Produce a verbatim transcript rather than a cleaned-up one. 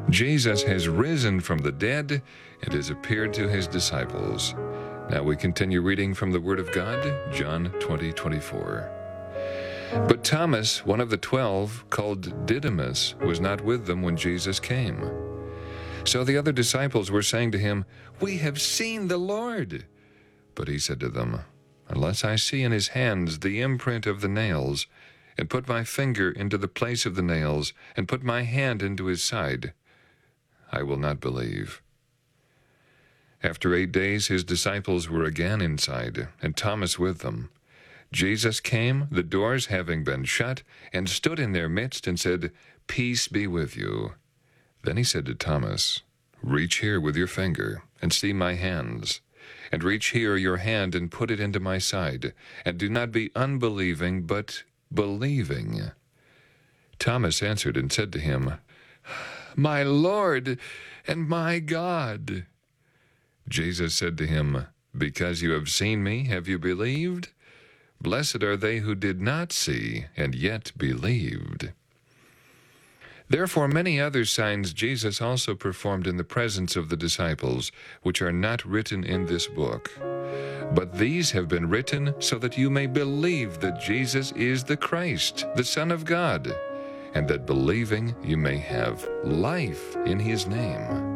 Jesus has risen from the dead and has appeared to his disciples. Now we continue reading from the Word of God, John twenty twenty-four. But Thomas, one of the twelve, called Didymus, was not with them when Jesus came. So the other disciples were saying to him, "We have seen the Lord." But he said to them, "Unless I see in his hands the imprint of the nails, and put my finger into the place of the nails, and put my hand into his side, I will not believe." After eight days his disciples were again inside, and Thomas with them. Jesus came, the doors having been shut, and stood in their midst, and said, "Peace be with you." Then he said to Thomas, "Reach here with your finger, and see my hands, and reach here your hand, and put it into my side, and do not be unbelieving, but believing." Thomas answered and said to him, "My Lord and my God." Jesus said to him, "Because you have seen me, have you believed? Blessed are they who did not see, and yet believed." Therefore many other signs Jesus also performed in the presence of the disciples, which are not written in this book. But these have been written so that you may believe that Jesus is the Christ, the Son of God, and that believing you may have life in his name.